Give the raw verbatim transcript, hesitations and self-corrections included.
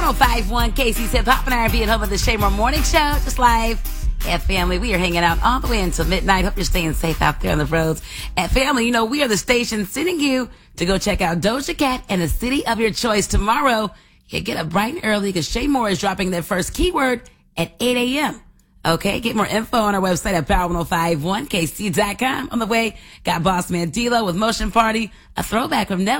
oh five point one K C's Hip Hop and R and B at home of the Shaymore Morning Show. Just live. Yeah, family, we are hanging out all the way until midnight. Hope you're staying safe out there on the roads. And family, you know, we are the station sending you to go check out Doja Cat and the city of your choice tomorrow. Yeah, get up bright and early because Shaymore is dropping their first keyword at eight a.m. Okay, get more info on our website at power ten fifty-one K C dot com. On the way, got Boss Man D-Lo with Motion Party, a throwback from Nelly.